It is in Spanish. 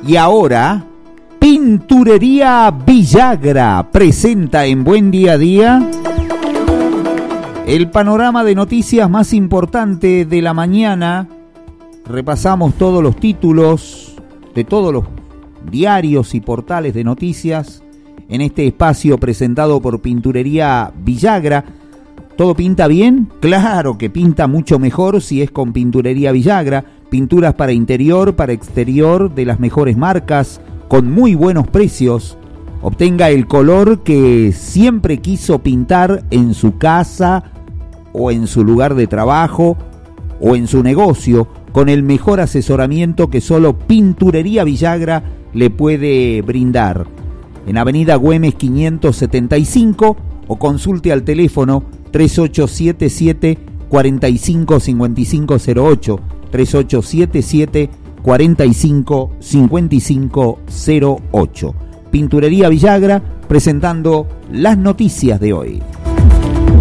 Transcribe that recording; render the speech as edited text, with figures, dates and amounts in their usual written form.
Y ahora, Pinturería Villagra presenta en Buen Día a Día el panorama de noticias más importante de la mañana. Repasamos todos los títulos de todos los diarios y portales de noticias en este espacio presentado por Pinturería Villagra. ¿Todo pinta bien? Claro que pinta mucho mejor si es con Pinturería Villagra. Pinturas para interior, para exterior, de las mejores marcas, con muy buenos precios. Obtenga el color que siempre quiso pintar en su casa o en su lugar de trabajo o en su negocio, con el mejor asesoramiento que solo Pinturería Villagra le puede brindar. En Avenida Güemes 575 o consulte al teléfono 3877 455508, 3877 455508. Pinturería Villagra presentando las noticias de hoy.